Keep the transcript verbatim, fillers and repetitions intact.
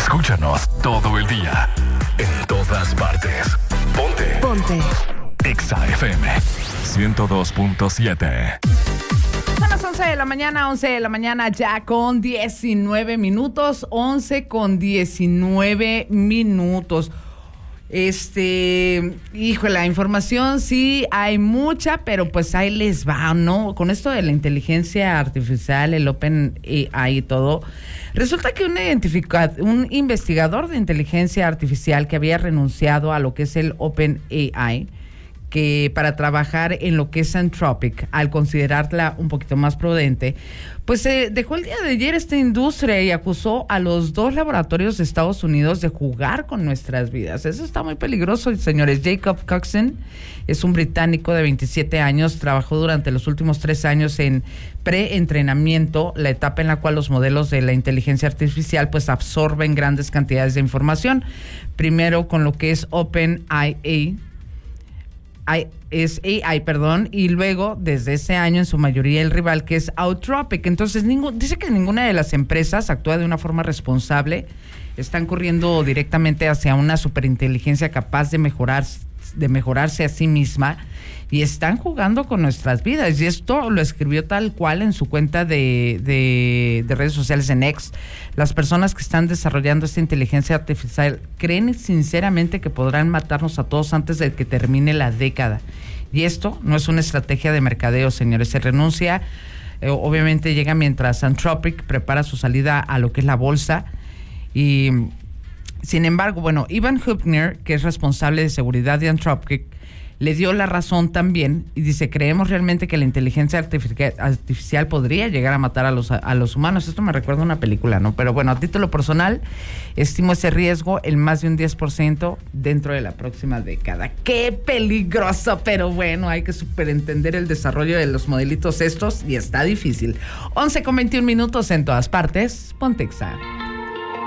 Escúchanos todo el día, en todas partes. Ponte. Ponte. Exa F M ciento dos punto siete. Son las once de la mañana, once de la mañana ya con diecinueve minutos, once con diecinueve minutos. Este, hijo, la información sí hay mucha, pero pues ahí les va, ¿no? Con esto de la inteligencia artificial, el Open A I y todo, resulta que un, identifica, un investigador de inteligencia artificial que había renunciado a lo que es el Open A I, que para trabajar en lo que es Anthropic, al considerarla un poquito más prudente, pues se eh, dejó el día de ayer esta industria y acusó a los dos laboratorios de Estados Unidos de jugar con nuestras vidas. Eso está muy peligroso, señores. Jacob Coxon es un británico de veintisiete años, trabajó durante los últimos tres años en preentrenamiento, la etapa en la cual los modelos de la inteligencia artificial pues absorben grandes cantidades de información. Primero con lo que es Open A I, I, es A I, perdón, y luego desde ese año en su mayoría el rival que es Anthropic. Entonces ningún, dice que ninguna de las empresas actúa de una forma responsable, están corriendo directamente hacia una superinteligencia capaz de mejorar, de mejorarse a sí misma y están jugando con nuestras vidas. Y esto lo escribió tal cual en su cuenta de, de, de redes sociales en X. Las personas que están desarrollando esta inteligencia artificial creen sinceramente que podrán matarnos a todos antes de que termine la década. Y esto no es una estrategia de mercadeo, señores. Se renuncia, eh, obviamente llega mientras Anthropic prepara su salida a lo que es la bolsa. Y sin embargo, bueno, Ivan Hübner, que es responsable de seguridad de Anthropic, le dio la razón también y dice, creemos realmente que la inteligencia artificial, artificial podría llegar a matar a los, a, a los humanos. Esto me recuerda a una película, ¿no? Pero bueno, a título personal, estimo ese riesgo en más de un diez por ciento dentro de la próxima década. ¡Qué peligroso! Pero bueno, hay que superentender el desarrollo de los modelitos estos y está difícil. once con veintiún minutos en todas partes. Ponte Exa.